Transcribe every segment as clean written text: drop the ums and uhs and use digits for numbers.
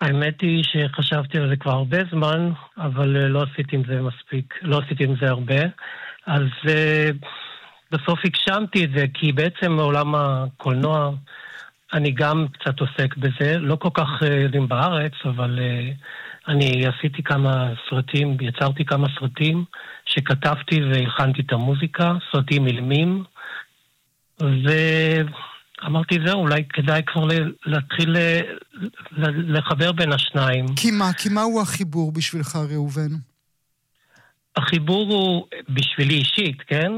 האמת היא שחשבתי על זה כבר הרבה זמן, אבל לא עשיתי עם זה מספיק, לא עשיתי עם זה הרבה. אז בסוף הגשמתי את זה, כי בעצם מעולם הקולנוע אני גם קצת עוסק בזה, לא כל כך יודעים בארץ, אבל אני עשיתי כמה סרטים, יצרתי כמה סרטים שכתבתי והלחנתי את המוזיקה, סרטים אילמים, ואמרתי זהו, אולי כדאי כבר להתחיל לחבר בין השניים. כי מה הוא החיבור בשבילך, ראובן? החיבור הוא בשבילי אישית, כן?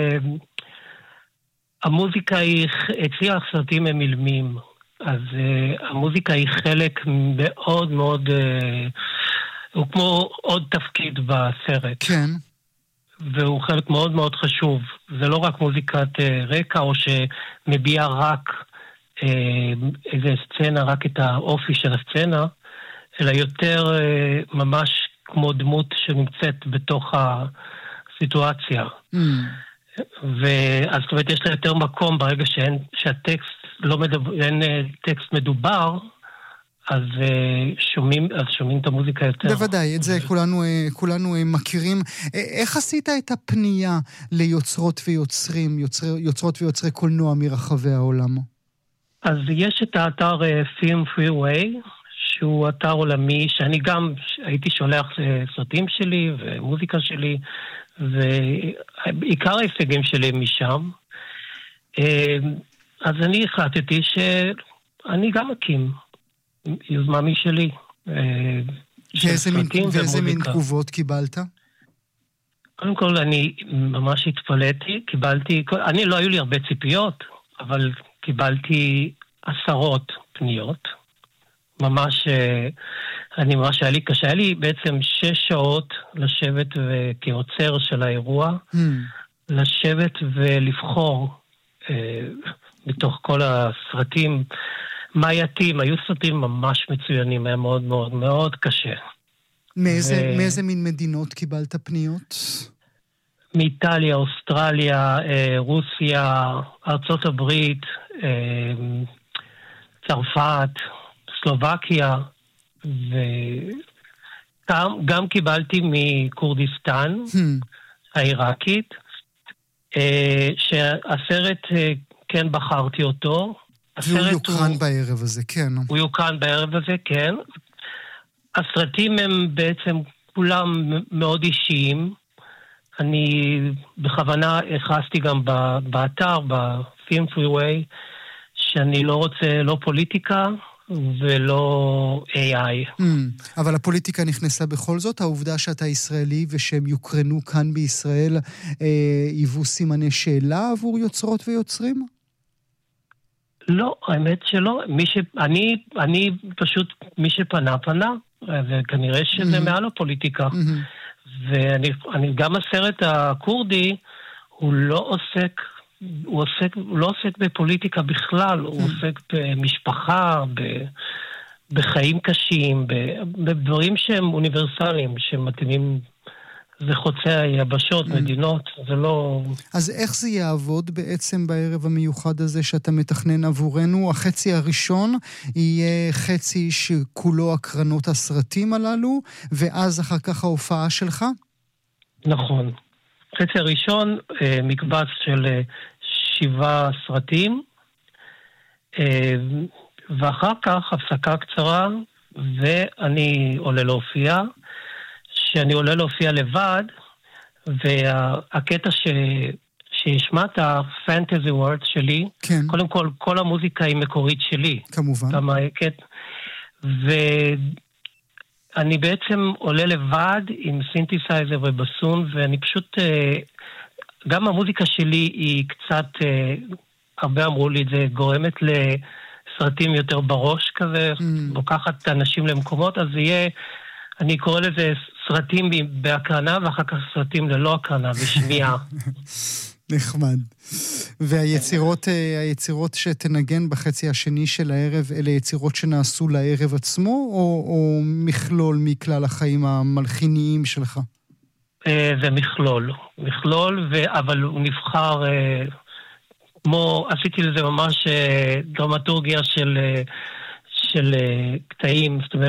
המוזיקה היא, אצלי הסרטים הם אילמים, אז המוזיקה היא חלק מאוד מאוד, הוא כמו עוד תפקיד בסרט. כן. והוא חלק מאוד מאוד חשוב. זה לא רק מוזיקת רקע, או שמביע רק איזה סצנה, רק את האופי של הסצנה, אלא יותר ממש כמו דמות שנמצאת בתוך הסיטואציה. ואז זאת אומרת, יש לה יותר מקום ברגע שהטקסט אין טקסט מדובר, אז שומעים את המוזיקה יותר. בוודאי, את זה כולנו מכירים. איך עשית את הפנייה ליוצרות ויוצרים, יוצרות ויוצרי קולנוע מרחבי העולם? אז יש את האתר Film Freeway, שהוא אתר עולמי, שאני גם הייתי שולח סרטים שלי ומוזיקה שלי, ועיקר ההישגים שלי משם. אז אני החלטתי שאני גם אקים יוזמה משלי. ואיזה מין תגובות קיבלת? קודם כל, אני ממש התפלאתי, אני לא היו לי הרבה ציפיות, אבל קיבלתי עשרות פניות. ממש היה לי קשה. היה לי בעצם 6 שעות לשבת כעוצר של האירוע, לשבת ולבחור מתוך כל הסרטים, מה יתאים. היו סרטים ממש מצוינים, היה מאוד מאוד מאוד קשה. מאיזה מין מדינות קיבלת פניות? מאיטליה, אוסטרליה, רוסיה, ארצות הברית, צרפת, סלובקיה, וגם קיבלתי מקורדיסטן, העיראקית, שהסרט, כן בחרתי אותו. והוא יוקרן בערב הזה, כן. הוא יוקרן בערב הזה, כן. הסרטים הם בעצם כולם מאוד אישיים. אני בכוונה הכרסתי גם באתר, בפילם פרי-ווי, שאני לא רוצה לא פוליטיקה ולא AI. אבל הפוליטיקה נכנסה בכל זאת, העובדה שאתה ישראלי ושהם יוקרנו כאן בישראל, היוו סימני שאלה עבור יוצרות ויוצרים? לא, האמת שלא. אני פשוט, מי שפנה, וכנראה שזה מעל הפוליטיקה. ואני גם הסרט הקורדי, הוא לא עוסק בפוליטיקה בכלל, הוא עוסק במשפחה, בחיים קשים, בדברים שהם אוניברסליים, שמתאימים, זה חוצה היבשות, מדינות, זה לא... אז איך זה יעבוד בעצם בערב המיוחד הזה שאתה מתכנן עבורנו? החצי הראשון יהיה חצי שכולו הקרנות הסרטים הללו, ואז אחר כך ההופעה שלך? נכון. חצי הראשון, מקבץ של 7 סרטים, ואחר כך הפסקה קצרה, ואני עולה להופיע, שאני עולה להופיע לבד, והקטע שהשמעת, פנטזי וורד שלי, כן. קודם כל המוזיקה היא מקורית שלי. כמובן. ואני בעצם עולה לבד עם סינתסייזר ובסון, ואני פשוט, גם המוזיקה שלי היא קצת, הרבה אמרו לי את זה, גורמת לסרטים יותר בראש כזה, לוקחת אנשים למקומות, אז יהיה, אני קורא לזה סרטים בהקרנה, ואחר כך סרטים ללא הקרנה, בשמיעה. נחמד. והיצירות שתנגן בחצי השני של הערב, אלה יצירות שנעשו לערב עצמו, או מכלול מכלל החיים המלחיניים שלך? זה מכלול, אבל הוא נבחר, עשיתי לזה ממש דרמטורגיה של קטעים, זאת אומרת,